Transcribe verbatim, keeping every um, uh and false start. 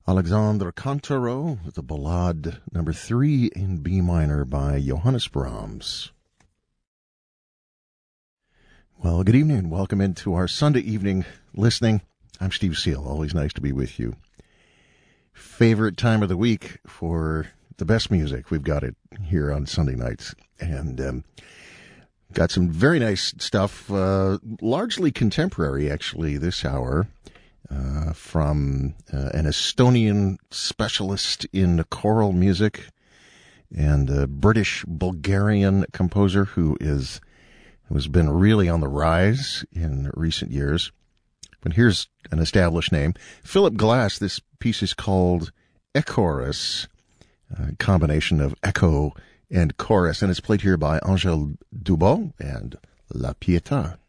Alexandre Cantaro with the Ballade number three in B minor by Johannes Brahms. Well, good evening and welcome into our Sunday evening listening. I'm Steve Seal. Always nice to be with you. Favorite time of the week for the best music. We've got it here on Sunday nights. And um, got some very nice stuff, uh, largely contemporary, actually, this hour. Uh, from uh, an Estonian specialist in choral music and a British-Bulgarian composer who is who has been really on the rise in recent years. But here's an established name. Philip Glass. This piece is called Echoris, a combination of echo and chorus, and it's played here by Angèle Dubos and La Pietà.